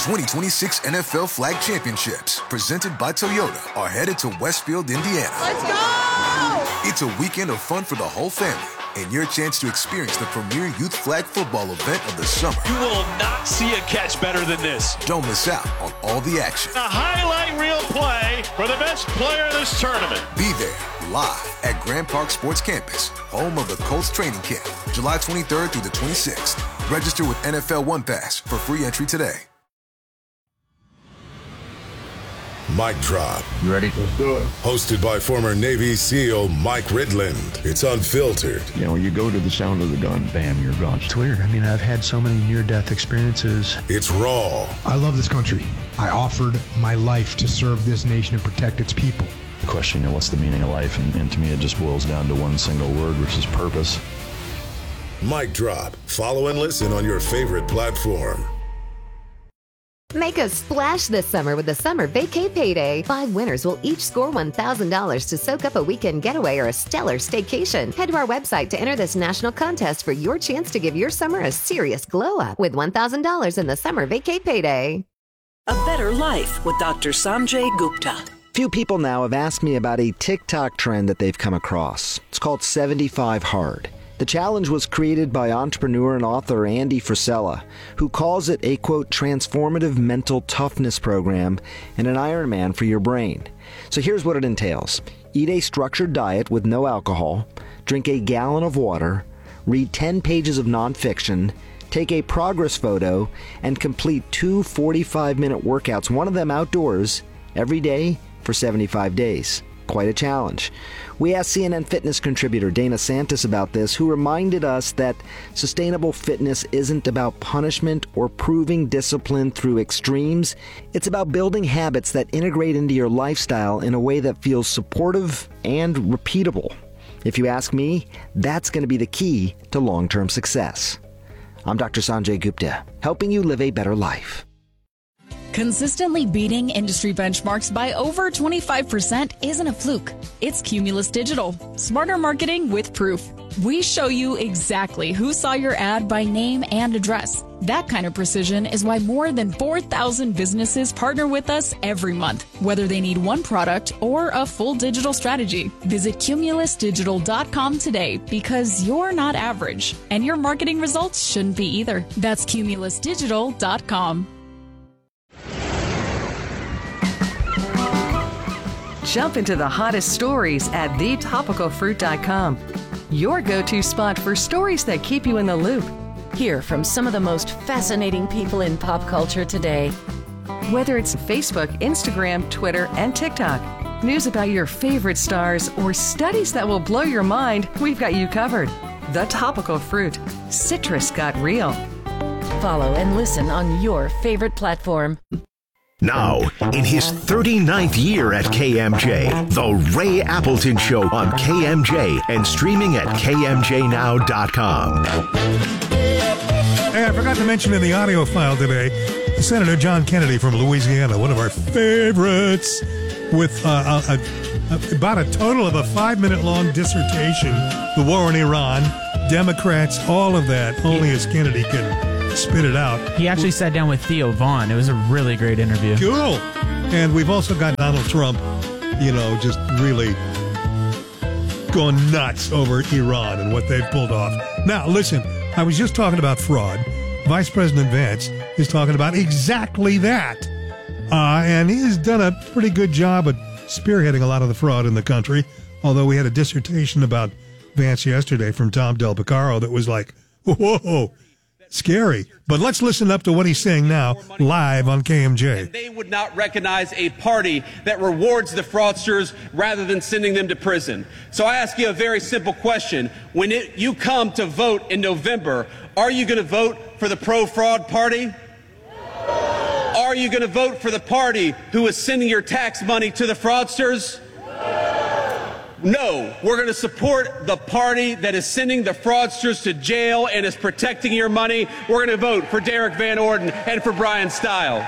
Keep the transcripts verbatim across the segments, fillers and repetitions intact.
twenty twenty-six N F L Flag Championships, presented by Toyota, are headed to Westfield, Indiana. Let's go! It's a weekend of fun for the whole family, and your chance to experience the premier youth flag football event of the summer. You will not see a catch better than this. Don't miss out on all the action. A highlight reel play for the best player of this tournament. Be there, live at Grand Park Sports Campus, home of the Colts training camp, July twenty-third through the twenty-sixth. Register with N F L One Pass for free entry today. Mic Drop. You ready? Let's do it. Hosted by former Navy SEAL Mike Ridland. It's unfiltered. You know, you go to the sound of the gun, bam, you're gone. It's weird. I mean, I've had so many near-death experiences. It's raw. I love this country. I offered my life to serve this nation and protect its people. The question, you know, what's the meaning of life? And, and to me, it just boils down to one single word, which is purpose. Mic Drop. Follow and listen on your favorite platform. Make a splash this summer with the Summer Vacay Payday. Five winners will each score one thousand dollars to soak up a weekend getaway or a stellar staycation. Head to our website to enter this national contest for your chance to give your summer a serious glow up with one thousand dollars in the Summer Vacay Payday. A Better Life with Doctor Sanjay Gupta. Few people now have asked me about a TikTok trend that they've come across. It's called seventy-five hard. The challenge was created by entrepreneur and author Andy Frisella, who calls it a, quote, transformative mental toughness program and an Ironman for your brain. So here's what it entails. Eat a structured diet with no alcohol, drink a gallon of water, read ten pages of nonfiction, take a progress photo, and complete two forty-five minute workouts, one of them outdoors, every day for seventy-five days. Quite a challenge. We asked C N N Fitness contributor Dana Santis about this, who reminded us that sustainable fitness isn't about punishment or proving discipline through extremes. It's about building habits that integrate into your lifestyle in a way that feels supportive and repeatable. If you ask me, that's going to be the key to long-term success. I'm Doctor Sanjay Gupta, helping you live a better life. Consistently beating industry benchmarks by over twenty-five percent isn't a fluke. It's Cumulus Digital. Smarter marketing with proof. We show you exactly who saw your ad by name and address. That kind of precision is why more than four thousand businesses partner with us every month, whether they need one product or a full digital strategy. Visit cumulus digital dot com today, because you're not average, and your marketing results shouldn't be either. That's cumulus digital dot com. Jump into the hottest stories at the topical fruit dot com. Your go-to spot for stories that keep you in the loop. Hear from some of the most fascinating people in pop culture today. Whether it's Facebook, Instagram, Twitter, and TikTok, news about your favorite stars, or studies that will blow your mind, we've got you covered. The Topical Fruit. Citrus got real. Follow and listen on your favorite platform. Now, in his thirty-ninth year at K M J, The Ray Appleton Show on K M J and streaming at K M J now dot com. Hey, I forgot to mention in the audio file today, Senator John Kennedy from Louisiana, one of our favorites, with uh, a, a, about a total of a five-minute-long dissertation, the war in Iran, Democrats, all of that, only as Kennedy can spit it out. He actually sat down with Theo Vaughn. It was a really great interview. Cool. And we've also got Donald Trump, you know, just really going nuts over Iran and what they've pulled off. Now, listen, I was just talking about fraud. Vice President Vance is talking about exactly that. Uh, and he has done a pretty good job at spearheading a lot of the fraud in the country, although we had a dissertation about Vance yesterday from Tom Del Picaro that was like, whoa, scary. But let's listen up to what he's saying now, live on K M J. And they would not recognize a party that rewards the fraudsters rather than sending them to prison. So I ask you a very simple question. When it, you come to vote in November, are you going to vote for the pro-fraud party? Are you going to vote for the party who is sending your tax money to the fraudsters? No, we're going to support the party that is sending the fraudsters to jail and is protecting your money. We're going to vote for Derek Van Orden and for Brian Stile.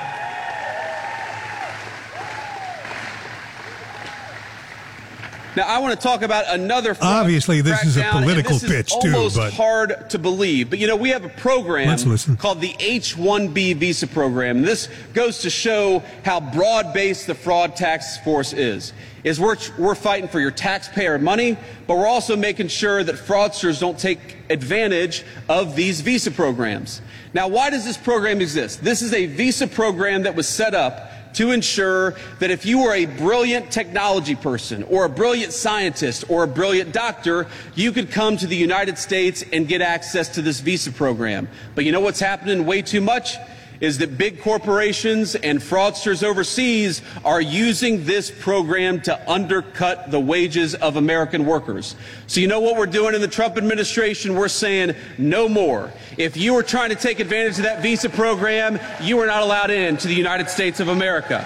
Now, I want to talk about another. Obviously, this is a political this pitch is too, almost but hard to believe. But you know, we have a program called the H one B visa program. This goes to show how broad-based the fraud task force is. Is we're we're fighting for your taxpayer money, but we're also making sure that fraudsters don't take advantage of these visa programs. Now, why does this program exist? This is a visa program that was set up to ensure that if you were a brilliant technology person or a brilliant scientist or a brilliant doctor, you could come to the United States and get access to this visa program. But you know what's happening way too much? Is that big corporations and fraudsters overseas are using this program to undercut the wages of American workers. So you know what we're doing in the Trump administration? We're saying no more. If you are trying to take advantage of that visa program, you are not allowed in to the United States of America.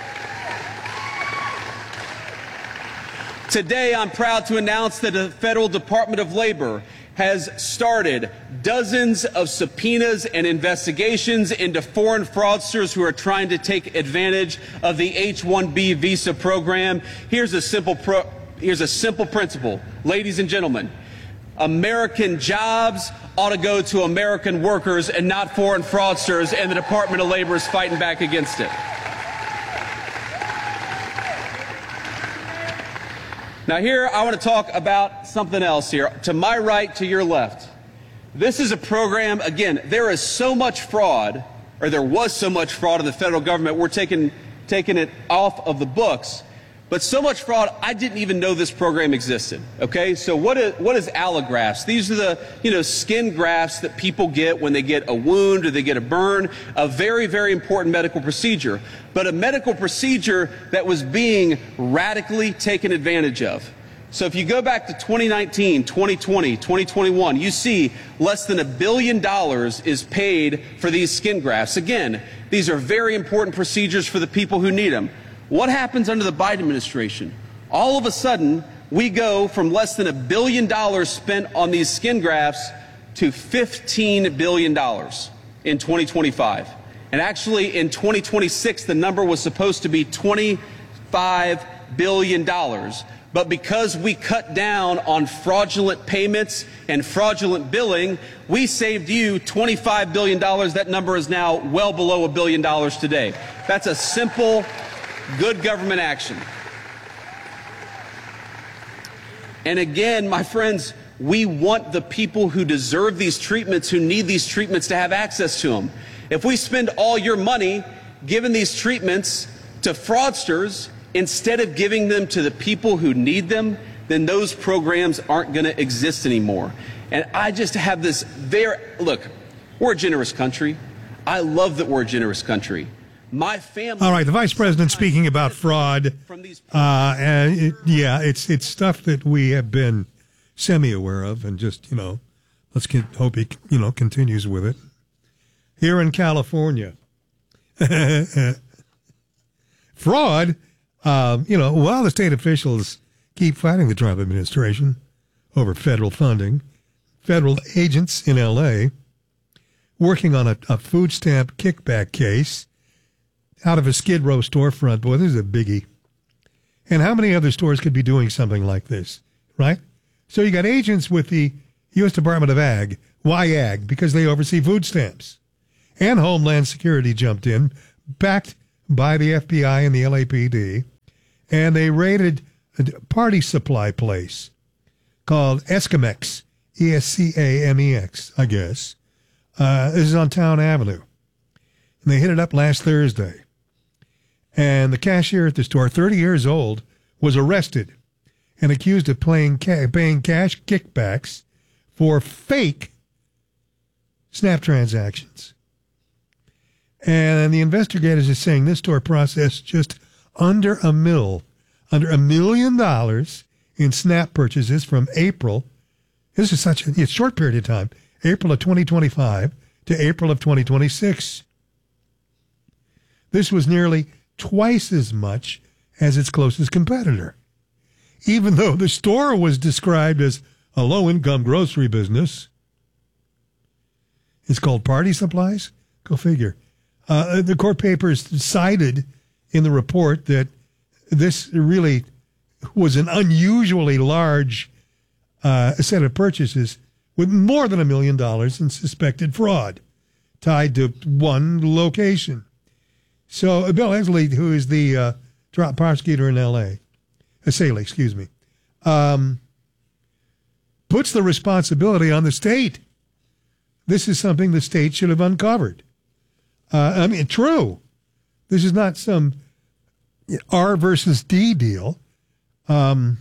Today, I'm proud to announce that the Federal Department of Labor has started dozens of subpoenas and investigations into foreign fraudsters who are trying to take advantage of the H one B visa program. Here's a simple pro here's a simple principle. Ladies and gentlemen, American jobs ought to go to American workers and not foreign fraudsters, and the Department of Labor is fighting back against it. Now here, I want to talk about something else here. To my right, to your left. This is a program, again, there is so much fraud, or there was so much fraud in the federal government, we're taking, taking it off of the books. But so much fraud, I didn't even know this program existed, okay? So what is, what is allografts? These are the, you know, skin grafts that people get when they get a wound or they get a burn, a very, very important medical procedure. But a medical procedure that was being radically taken advantage of. So if you go back to twenty nineteen, twenty twenty, twenty twenty-one, you see less than a billion dollars is paid for these skin grafts. Again, these are very important procedures for the people who need them. What happens under the Biden administration? All of a sudden, we go from less than a billion dollars spent on these skin grafts to fifteen billion dollars in twenty twenty-five. And actually, in twenty twenty-six, the number was supposed to be twenty-five billion dollars. But because we cut down on fraudulent payments and fraudulent billing, we saved you twenty-five billion dollars. That number is now well below a billion dollars today. That's a simple, good government action. And again, my friends, we want the people who deserve these treatments, who need these treatments, to have access to them. If we spend all your money giving these treatments to fraudsters instead of giving them to the people who need them, then those programs aren't going to exist anymore. And I just have this very, look, we're a generous country. I love that we're a generous country. My family. All right, the vice president speaking about fraud. Uh, and it, yeah, it's it's stuff that we have been semi-aware of, and just, you know, let's get, hope he, you know, continues with it. Here in California, fraud. Uh, you know, while the state officials keep fighting the Trump administration over federal funding, federal agents in L A working on a, a food stamp kickback case out of a Skid Row storefront. Boy, this is a biggie. And how many other stores could be doing something like this, right? So you got agents with the U S Department of Ag. Why Ag? Because they oversee food stamps. And Homeland Security jumped in, backed by the F B I and the L A P D, and they raided a party supply place called Escamex, E S C A M E X, I guess. Uh, this is on Town Avenue. And they hit it up last Thursday. And the cashier at the store, thirty years old, was arrested and accused of playing ca- paying cash kickbacks for fake SNAP transactions. And the investigators are saying this store processed just under a mil, under a million dollars in SNAP purchases from April. This is such a, a short period of time, April of twenty twenty-five to April of twenty twenty-six. This was nearly twice as much as its closest competitor. Even though the store was described as a low-income grocery business. It's called Party Supplies? Go figure. Uh, the court papers cited in the report that this really was an unusually large uh, set of purchases with more than a million dollars in suspected fraud tied to one location. So uh, Bill Esley, who is the uh, top prosecutor in L A, uh, Saley, excuse me, um, puts the responsibility on the state. This is something the state should have uncovered. Uh, I mean, true. This is not some R versus D deal. Um,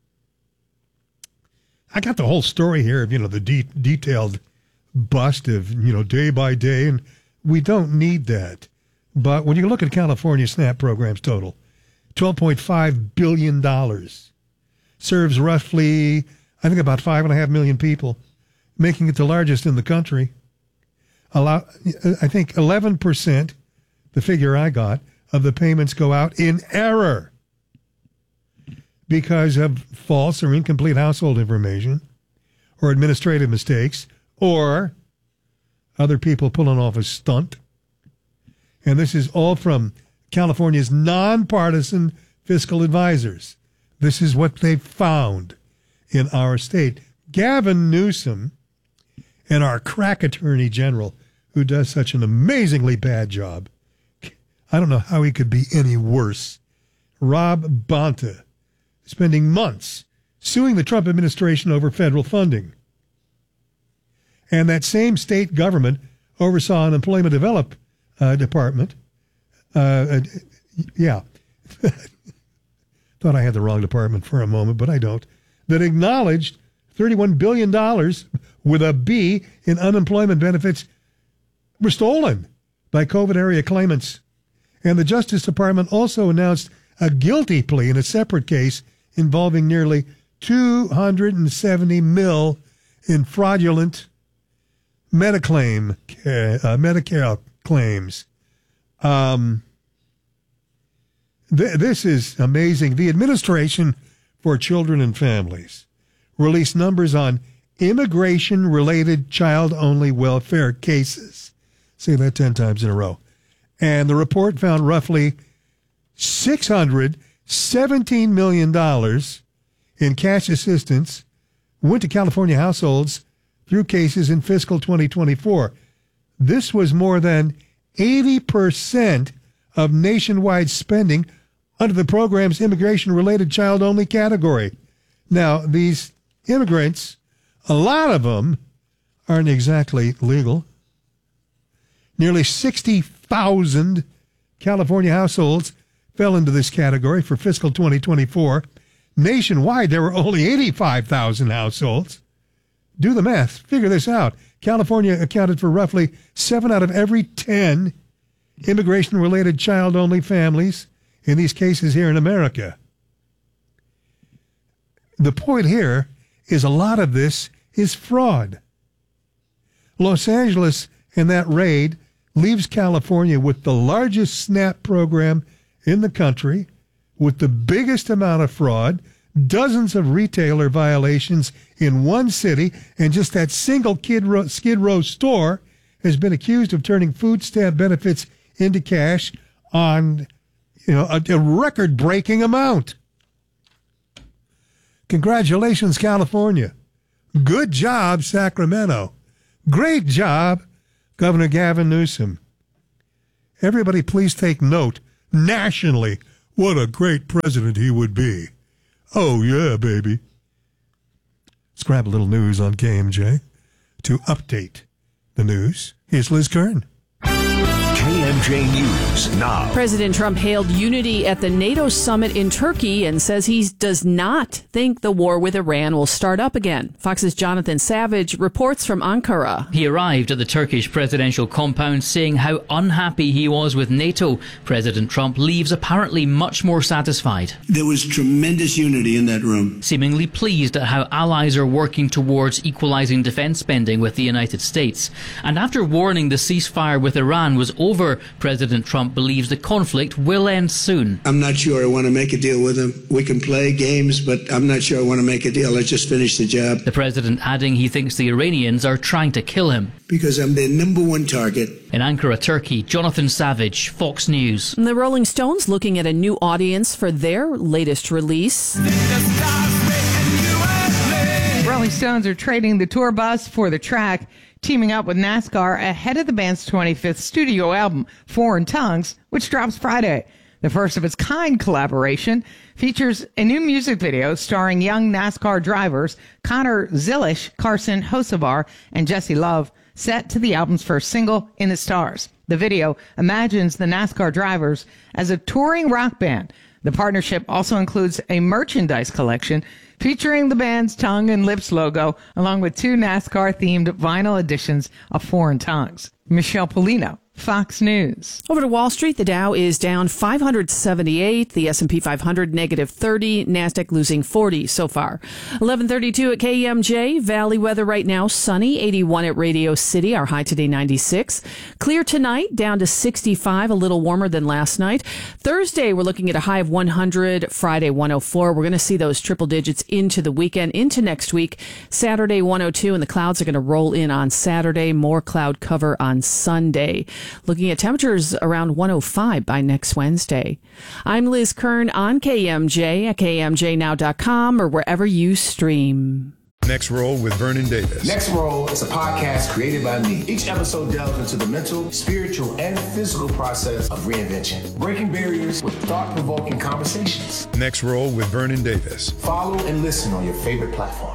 I got the whole story here of, you know, the de- detailed bust of, you know, day by day, and we don't need that. But when you look at California SNAP programs total, twelve point five billion dollars, serves roughly, I think, about five and a half million people, making it the largest in the country. Allow, I think eleven percent, the figure I got, of the payments go out in error because of false or incomplete household information or administrative mistakes or other people pulling off a stunt. And this is all from California's nonpartisan fiscal advisors. This is what they found in our state. Gavin Newsom and our crack attorney general, who does such an amazingly bad job, I don't know how he could be any worse, Rob Bonta, spending months suing the Trump administration over federal funding. And that same state government oversaw an employment develop uh, department. Uh, uh, yeah. Thought I had the wrong department for a moment, but I don't. That acknowledged thirty-one billion dollars with a B in unemployment benefits were stolen by COVID area claimants. And the Justice Department also announced a guilty plea in a separate case involving nearly two hundred seventy mil in fraudulent Mediclaim, uh, Medicare claims. Um, th- this is amazing. The Administration for Children and Families released numbers on immigration-related child-only welfare cases. Say that ten times in a row. And the report found roughly six hundred seventeen million dollars in cash assistance went to California households through cases in fiscal twenty twenty-four. This was more than eighty percent of nationwide spending under the program's immigration-related child-only category. Now, these immigrants, a lot of them aren't exactly legal. Nearly sixty thousand California households fell into this category for fiscal twenty twenty-four. Nationwide, there were only eighty-five thousand households. Do the math. Figure this out. California accounted for roughly seven out of every ten immigration-related child-only families in these cases here in America. The point here is a lot of this is fraud. Los Angeles and that raid leaves California with the largest SNAP program in the country, with the biggest amount of fraud, dozens of retailer violations in one city, and just that single Skid Row, Skid Row store has been accused of turning food stamp benefits into cash on, you know, a, a record-breaking amount. Congratulations, California. Good job, Sacramento. Great job, Governor Gavin Newsom. Everybody please take note, nationally, what a great president he would be. Oh, yeah, baby. Let's grab a little news on K M J. To update the news, here's Liz Kern. K M J News now. President Trump hailed unity at the NATO summit in Turkey and says he does not think the war with Iran will start up again. Fox's Jonathan Savage reports from Ankara. He arrived at the Turkish presidential compound saying how unhappy he was with NATO. President Trump leaves apparently much more satisfied. There was tremendous unity in that room. Seemingly pleased at how allies are working towards equalizing defense spending with the United States. And after warning the ceasefire with Iran was over, President Trump believes the conflict will end soon. I'm not sure I want to make a deal with him. We can play games, but I'm not sure I want to make a deal. Let's just finish the job. The president adding he thinks the Iranians are trying to kill him. Because I'm their number one target. In Ankara, Turkey, Jonathan Savage, Fox News. The Rolling Stones looking at a new audience for their latest release. Rolling Stones are trading the tour bus for the track, teaming up with NASCAR ahead of the band's twenty-fifth studio album, Foreign Tongues, which drops Friday. The first of its kind collaboration features a new music video starring young NASCAR drivers Connor Zilisch, Carson Hocevar, and Jesse Love, set to the album's first single, In the Stars. The video imagines the NASCAR drivers as a touring rock band. The partnership also includes a merchandise collection featuring the band's tongue and lips logo, along with two NASCAR-themed vinyl editions of Foreign Tongues. Michelle Polino, Fox News. Over to Wall Street, the Dow is down five hundred seventy-eight, the S and P five hundred negative thirty, NASDAQ losing forty so far. eleven thirty-two at K M J. Valley weather right now, sunny, eighty-one at Radio City, our high today ninety-six. Clear tonight, down to sixty-five, a little warmer than last night. Thursday, we're looking at a high of one hundred, Friday one oh four. We're going to see those triple digits into the weekend, into next week. Saturday one oh two, and the clouds are going to roll in on Saturday, more cloud cover on Sunday. Looking at temperatures around one oh five by next Wednesday. I'm Liz Kern on K M J at K M J now dot com or wherever you stream. Next Roll with Vernon Davis. Next Roll is a podcast created by me. Each episode delves into the mental, spiritual, and physical process of reinvention, breaking barriers with thought-provoking conversations. Next Roll with Vernon Davis. Follow and listen on your favorite platform.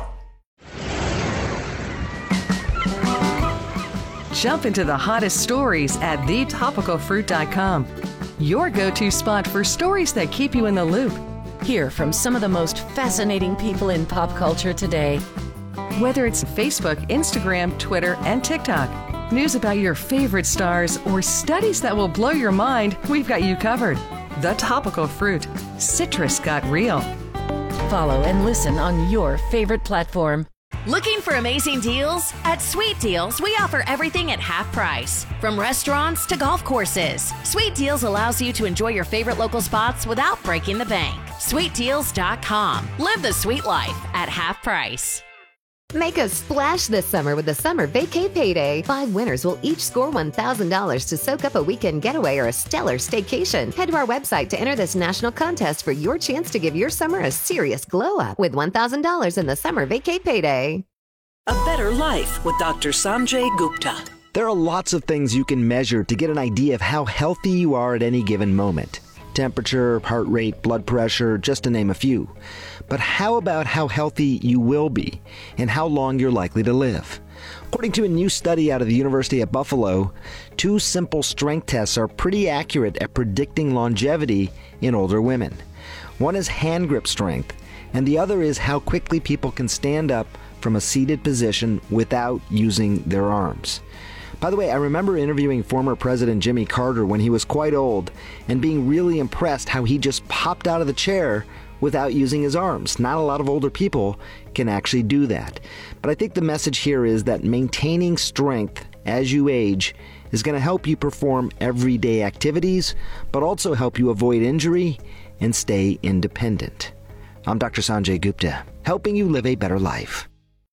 Jump into the hottest stories at the topical fruit dot com. Your go-to spot for stories that keep you in the loop. Hear from some of the most fascinating people in pop culture today. Whether it's Facebook, Instagram, Twitter, and TikTok, news about your favorite stars, or studies that will blow your mind, we've got you covered. The Topical Fruit. Citrus got real. Follow and listen on your favorite platform. Looking for amazing deals? At Sweet Deals, we offer everything at half price. From restaurants to golf courses, Sweet Deals allows you to enjoy your favorite local spots without breaking the bank. sweet deals dot com. Live the sweet life at half price. Make a splash this summer with the Summer Vacay Payday. Five winners will each score one thousand dollars to soak up a weekend getaway or a stellar staycation. Head to our website to enter this national contest for your chance to give your summer a serious glow up with one thousand dollars in the Summer Vacay Payday. A Better Life with Doctor Sanjay Gupta. There are lots of things you can measure to get an idea of how healthy you are at any given moment. Temperature, heart rate, blood pressure, just to name a few. But how about how healthy you will be and how long you're likely to live? According to a new study out of the University at Buffalo, two simple strength tests are pretty accurate at predicting longevity in older women. One is hand grip strength, and the other is how quickly people can stand up from a seated position without using their arms. By the way, I remember interviewing former President Jimmy Carter when he was quite old and being really impressed how he just popped out of the chair without using his arms. Not a lot of older people can actually do that. But I think the message here is that maintaining strength as you age is going to help you perform everyday activities, but also help you avoid injury and stay independent. I'm Doctor Sanjay Gupta, helping you live a better life.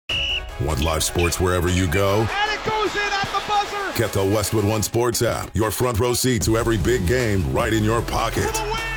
Want live sports wherever you go? And it goes in at the buzzer! Get the Westwood One Sports app. Your front row seat to every big game right in your pocket.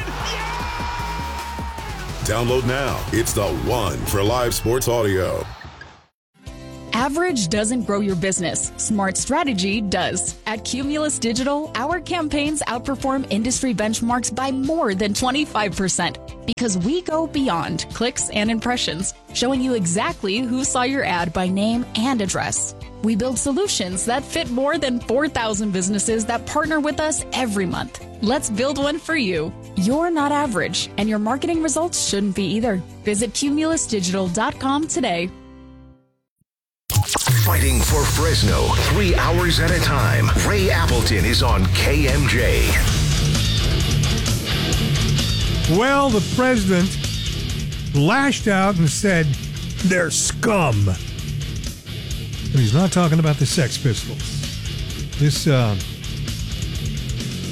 Download now. It's the one for live sports audio. Average doesn't grow your business. Smart strategy does. At Cumulus Digital, our campaigns outperform industry benchmarks by more than twenty-five percent because we go beyond clicks and impressions, showing you exactly who saw your ad by name and address. We build solutions that fit more than four thousand businesses that partner with us every month. Let's build one for you. You're not average, and your marketing results shouldn't be either. Visit cumulus digital dot com today. Fighting for Fresno, three hours at a time. Ray Appleton is on K M J. Well, the president lashed out and said they're scum. And he's not talking about the Sex Pistols. This uh,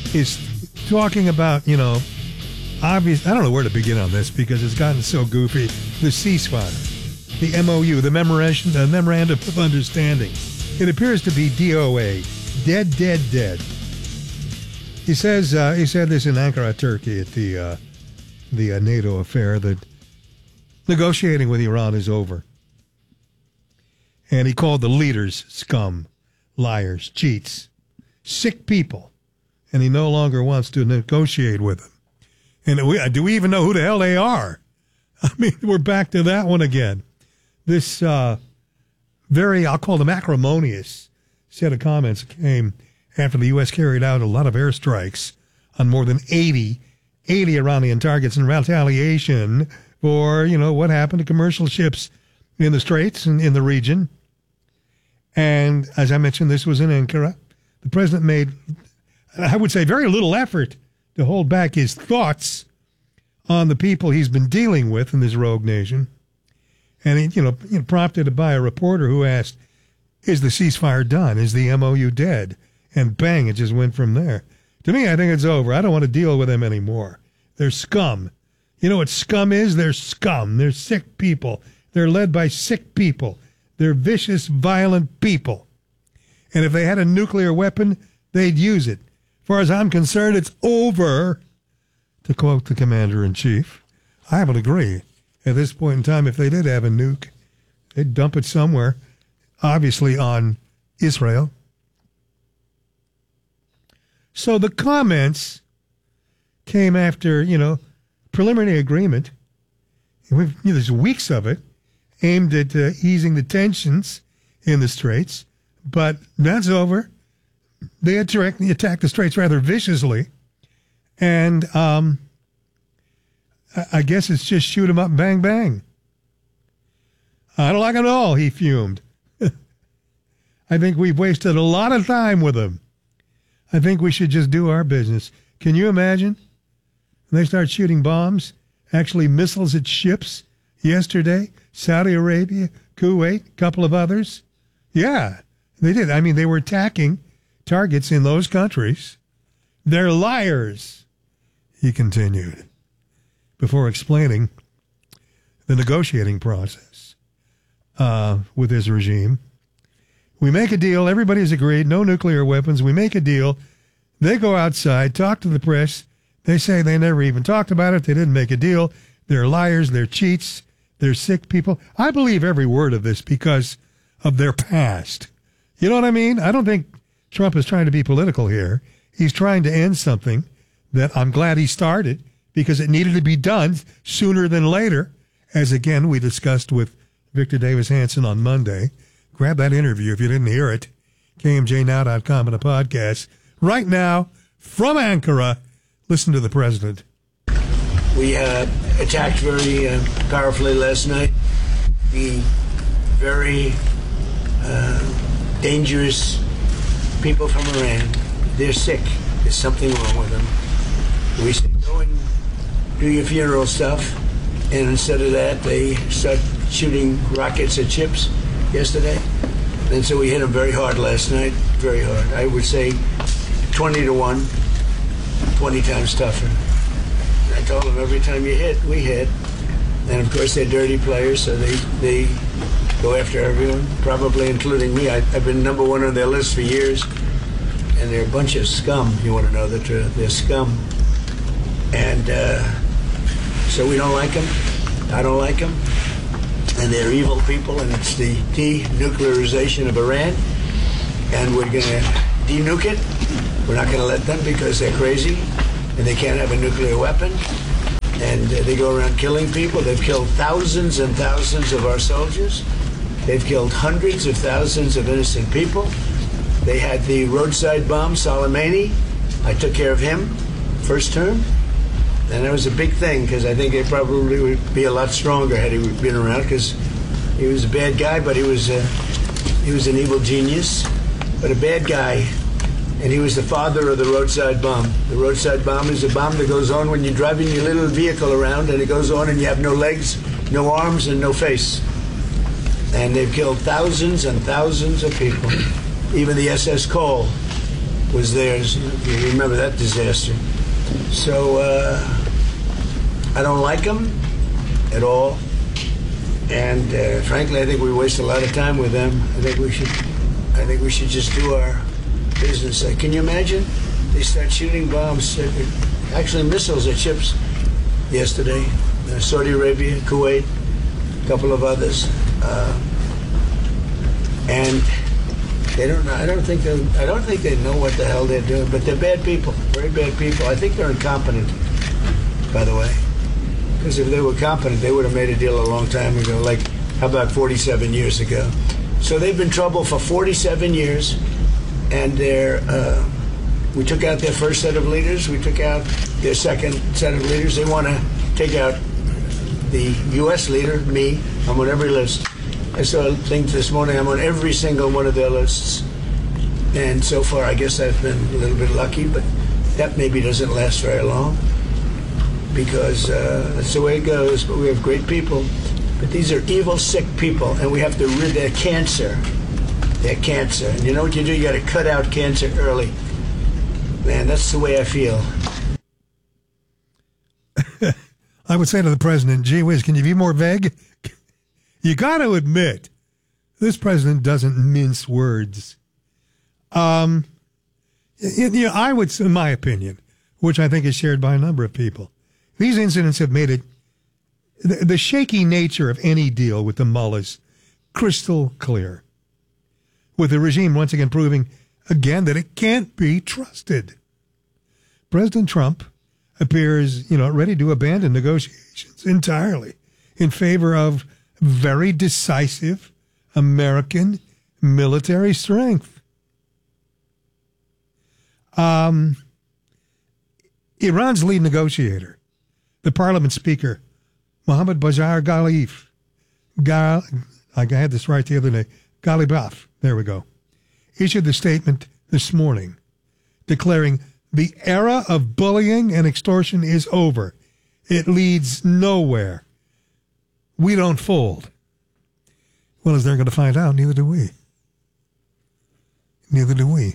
is talking about, you know, obvious. I don't know where to begin on this because it's gotten so goofy. The ceasefire, the M O U, the memorandum, the memorandum of understanding. It appears to be D O A, dead, dead, dead. He says uh, he said this in Ankara, Turkey, at the uh, the uh, NATO affair that negotiating with Iran is over, and he called the leaders scum, liars, cheats, sick people, and he no longer wants to negotiate with them. And we, do we even know who the hell they are? I mean, we're back to that one again. This uh, very, I'll call them acrimonious set of comments came after the U S carried out a lot of airstrikes on more than eighty, eighty Iranian targets in retaliation for, you know, what happened to commercial ships in the Straits and in the region. And as I mentioned, this was in Ankara. The president made, I would say, very little effort to hold back his thoughts on the people he's been dealing with in this rogue nation. And, he, you know, you know, prompted by a reporter who asked, is the ceasefire done? Is the M O U dead? And bang, it just went from there. To me, I think it's over. I don't want to deal with them anymore. They're scum. You know what scum is? They're scum. They're sick people. They're led by sick people. They're vicious, violent people. And if they had a nuclear weapon, they'd use it. As far as I'm concerned, it's over, to quote the commander-in-chief. I would agree. At this point in time, if they did have a nuke, they'd dump it somewhere, obviously on Israel. So the comments came after, you know, preliminary agreement. We've, you know, there's weeks of it aimed at uh, easing the tensions in the Straits, but that's over. They attacked, attacked the Straits rather viciously, and um, I guess it's just shoot 'em up, bang, bang. I don't like it at all, he fumed. I think we've wasted a lot of time with them. I think we should just do our business. Can you imagine? When they start shooting bombs, actually missiles at ships yesterday, Saudi Arabia, Kuwait, a couple of others. Yeah, they did. I mean, they were attacking targets in those countries. They're liars, he continued, before explaining the negotiating process uh, with his regime. We make a deal. Everybody's agreed. No nuclear weapons. We make a deal. They go outside, talk to the press. They say they never even talked about it. They didn't make a deal. They're liars. They're cheats. They're sick people. I believe every word of this because of their past. You know what I mean? I don't think Trump is trying to be political here. He's trying to end something that I'm glad he started because it needed to be done sooner than later, as again we discussed with Victor Davis Hanson on Monday. Grab that interview if you didn't hear it. K M J now dot com and a podcast. Right now, from Ankara, listen to the president. We uh, attacked very uh, powerfully last night. The very uh, dangerous people from Iran. They're sick. There's something wrong with them. We said, go and do your funeral stuff. And instead of that, they start shooting rockets at ships yesterday. And so we hit them very hard last night. Very hard. I would say twenty to one, twenty times tougher. And I told them every time you hit, we hit. And of course, they're dirty players, so they, they go after everyone, probably including me. I, I've been number one on their list for years. And they're a bunch of scum, you want to know that they're, they're scum. And uh, so we don't like them. I don't like them. And they're evil people, and it's the denuclearization of Iran. And we're going to denuke it. We're not going to let them because they're crazy, and they can't have a nuclear weapon. And uh, they go around killing people. They've killed thousands and thousands of our soldiers. They've killed hundreds of thousands of innocent people. They had the roadside bomb, Soleimani. I took care of him first term. And that was a big thing because I think it probably would be a lot stronger had he been around because he was a bad guy, but he was a, he was an evil genius, but a bad guy. And he was the father of the roadside bomb. The roadside bomb is a bomb that goes on when you're driving your little vehicle around, and it goes on and you have no legs, no arms, and no face. And they've killed thousands and thousands of people. Even the S S Cole, was theirs. You remember that disaster. So uh, I don't like them at all. And uh, frankly, I think we waste a lot of time with them. I think we should. I think we should just do our business. Uh, can you imagine? They start shooting bombs, uh, actually missiles at ships yesterday. Uh, Saudi Arabia, Kuwait, a couple of others, uh, and they don't. I don't think they. I don't think they know what the hell they're doing. But they're bad people, very bad people. I think they're incompetent, by the way. Because if they were competent, they would have made a deal a long time ago, like, how about forty-seven years ago? So they've been in trouble for forty-seven years, and they're, uh, we took out their first set of leaders, we took out their second set of leaders. They want to take out the U S leader, me. I'm on every list. I saw a thing this morning, I'm on every single one of their lists. And so far, I guess I've been a little bit lucky, but that maybe doesn't last very long. Because uh, that's the way it goes. But we have great people. But these are evil, sick people, and we have to rid their cancer. Their cancer. And you know what you do? You got to cut out cancer early. Man, that's the way I feel. I would say to the president, gee whiz, can you be more vague? You got to admit, this president doesn't mince words. Um, you know, I would, in my opinion, which I think is shared by a number of people, these incidents have made it, the, the shaky nature of any deal with the mullahs crystal clear. With the regime once again proving, again, that it can't be trusted. President Trump appears, you know, ready to abandon negotiations entirely in favor of very decisive American military strength. Um, Iran's lead negotiator, the parliament speaker, Mohammad Bajar Ghalib, Gal, I had this right the other day, Ghalibaf, there we go, issued the statement this morning declaring the era of bullying and extortion is over. It leads nowhere. We don't fold. Well, as they're going to find out, neither do we. Neither do we.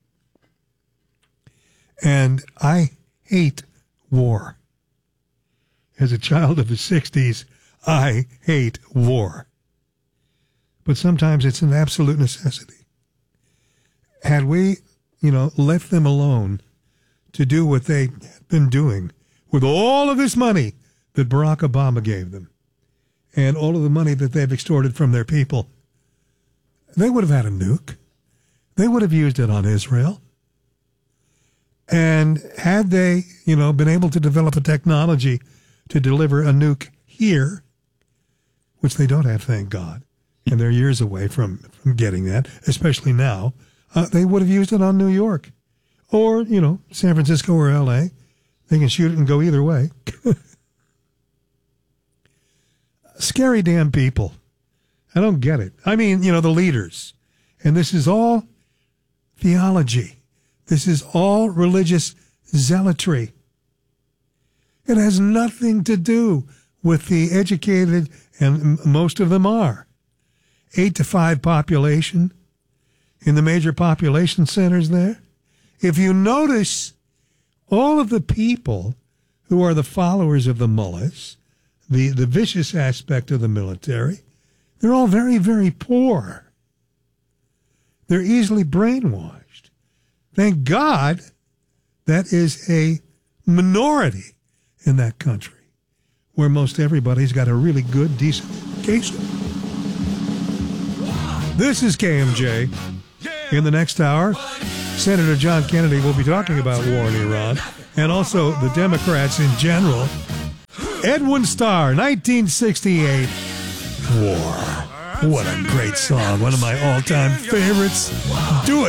And I hate war. As a child of the sixties, I hate war. But sometimes it's an absolute necessity. Had we, you know, left them alone to do what they've been doing with all of this money that Barack Obama gave them and all of the money that they've extorted from their people, they would have had a nuke. They would have used it on Israel. And had they, you know, been able to develop a technology to deliver a nuke here, which they don't have, thank God, and they're years away from, from getting that, especially now, uh, they would have used it on New York or, you know, San Francisco or L A. They can shoot it and go either way. Scary damn people. I don't get it. I mean, you know, the leaders. And this is all theology. This is all religious zealotry. It has nothing to do with the educated, and most of them are. Eight to five population in the major population centers there. If you notice, all of the people who are the followers of the mullahs, the, the vicious aspect of the military, they're all very, very poor. They're easily brainwashed. Thank God that is a minority in that country, where most everybody's got a really good, decent education. This is K M J. In the next hour, Senator John Kennedy will be talking about war in Iran and also the Democrats in general. Edwin Starr, nineteen sixty-eight, War. What a great song. One of my all-time favorites. Do it.